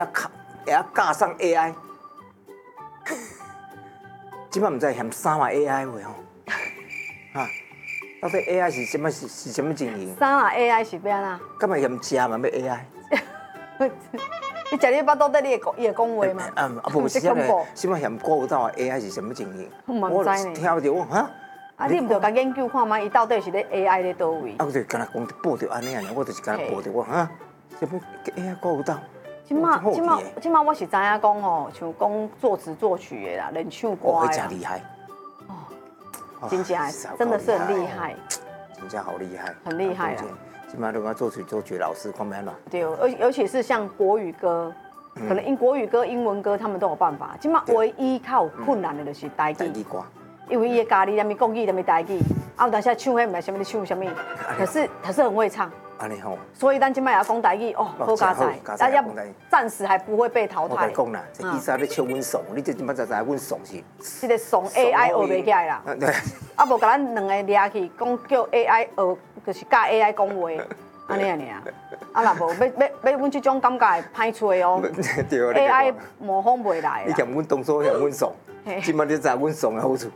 也加上 AI， 今摆唔知嫌啥嘛 AI 话吼，啊，到底 AI 是什么情形？ 啥啦 AI 是要安怎？ 干嘛嫌食嘛要 AI？ 你食你巴肚底，你会讲话吗？ 不是啊，什么嫌顾到 AI 是什么情形？ 我听到我哈。 啊，你唔着甲研究看卖，伊到底是咧 AI 咧倒位？ 啊，我就干那讲报着安尼啊，我就是干那报着我哈，什么 AI 顾到？ 即马我是知影讲吼，像讲作词作曲的啦，练唱歌哦， 的真厉害。 哦，真正真的是很厉害。 真正好厉害。 很厉害啊！ 起码都要作曲作曲老师看咩啦？ 对，尤其是像国语歌，可能国语歌、英文歌他们都有办法。即马唯一较有困难的就是台语歌。 因为伊的家己连咪国语连咪台语，啊，有当时唱迄唔系什么，你唱什么，可是很会唱。 安尼吼。 所以咱今摆也讲台语哦，好加载，大家暂时还不会被淘汰。 我跟你讲啦，这意思咧唱阮爽，你这今摆才知阮爽是。 这个爽 AI 学袂起来啦。 对。 啊，无甲咱两个掠去，讲叫 AI 学，就是教 AI 讲话，安尼啊。啊，若无要阮这种感觉会歹吹哦。AI 模仿袂来。 你嫌阮当初嫌阮爽，今摆你知阮爽的好处。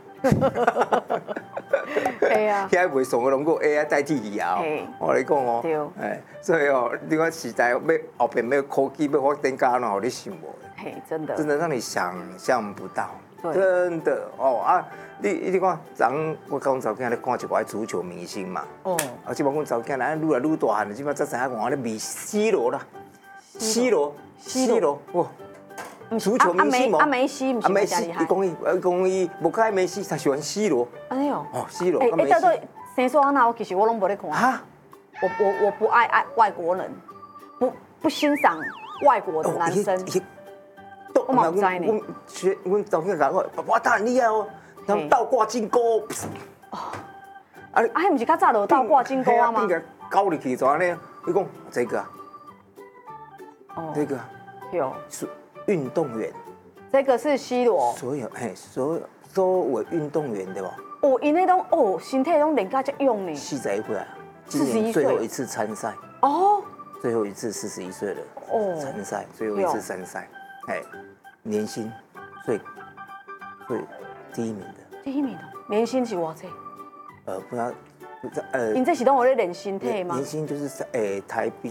对啊， 遐袂爽的拢够 AI 代替你啊！我跟你讲哦，哎，所以哦，你看时代要后边要科技要发展到哪，你想无？ 嘿，真的， 真的让你想象不到，真的哦啊！你看，我跟阮查某囝咧看一寡足球明星嘛，哦，啊，即摆阮查某囝咧愈来愈大汉，即摆才知影讲咧迷 C 罗啦，C 罗，哇！足球明星梅西不是比较厉害。 伊讲伊无看梅西，他喜欢 C 罗。 哎呦， 哦 ，C 罗。 叫做生说安那，其实我拢无咧看。啊？我不爱外国人，不欣赏外国的男生。我嘛不知呢。 阮早起讲我他很厉害哦，他们倒挂金钩。哦。 迄不是较早就倒挂金钩啊吗？ 搞入去就安尼，你讲这个啊？ 哦。 这个。 有。 是。运动员， 这个是 C 罗。 所有运动员对吧？ 哦，因那种身体拢练到这用呢。 41岁啊，今年最后一次参赛。 哦。 最后一次41岁了。哦。参赛，最后一次参赛，哎，年薪最第一名的。 第一名的，年薪是多少？ 不知道， 因这是拢有咧练身体吗？ 年薪就是台币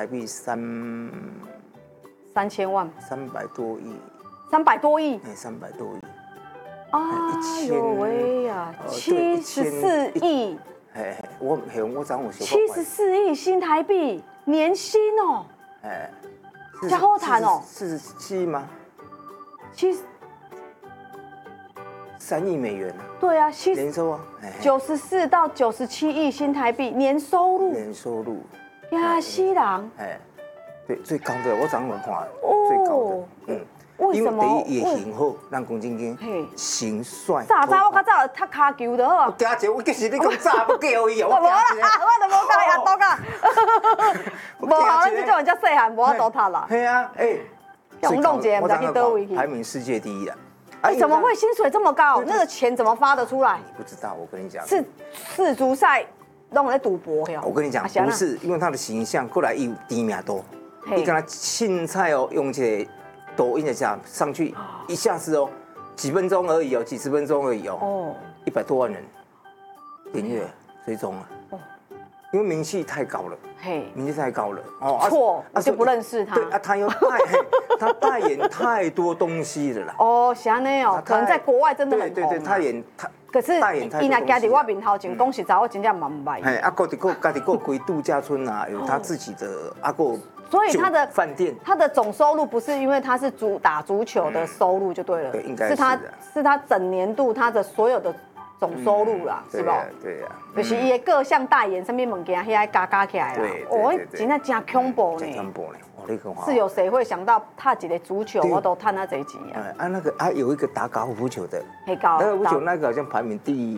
3000万 ，300多亿 ，300多亿 ，300多亿， 哎呦喂呀，74亿， 我知我 74亿新台币年薪哦，这好谈哦 ，47亿吗？3亿美元啊？ 对啊， 年收啊 ，94到97亿新台币年收入，呀死人， 对，最高的我昨晚看，最高的， 为什么？ 因为第一也型好，咱讲真经，型帅。 早我较早踢骹球就好。 惊者，我就是你讲早要叫伊哦。 我无啦，我都无甲伊压倒啊。无好，咱这种人遮细汉，无法度踢啦。 系啊， 用弄者唔知去倒位去。 排名世界第一啊！ 怎么会薪水这么高？那个钱怎么发得出来？ 不知道，我跟你讲。 是世足赛弄在赌博哟。 我跟你讲，不是，因为他的形象过来有知名度。你看他凊彩哦，用这个抖音的上去，一下子哦，几分钟而已哦，几十分钟而已哦，100多万人点阅追踪了，因为名气太高了，名气太高了哦。 错，我就不认识他。 对啊，他代言太多东西了啦。 哦，是安尼哦，可能在国外真的很红。 对，他可是伊若家伫我面头前，讲实在，我真正嘛唔捌。 啊，家己个开度假村啊，有他自己的个。 所以他的饭店， 他的总收入不是因为他是打足球的收入就对了， 应该是他整年度他的所有的总收入啦，是吧？ 对呀， 就是伊的各项代言什么物件，遐加起来啦，真的真恐怖呢。 恐怖呢，你讲是有谁会想到踏一个足球我都赚他这钱啊？ 那个有一个打高尔夫球的， 高尔夫球那个好像排名第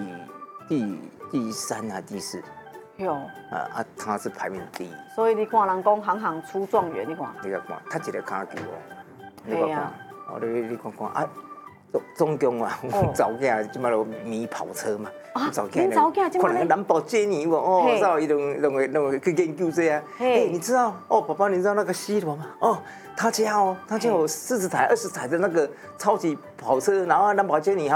3还第4。 有他是排名第一， 所以你看人讲行行出状元，你看， 你看，他一个骹球哦，你看，你看看啊， 总共啊，早囝即摆都迷跑车嘛， 早囝可能兰博基尼哦，稍微弄去研究这啊。你知道哦，宝宝，你知道那个 C 罗吗？哦，他家有40台、20台的那个超级跑车，然后兰博基尼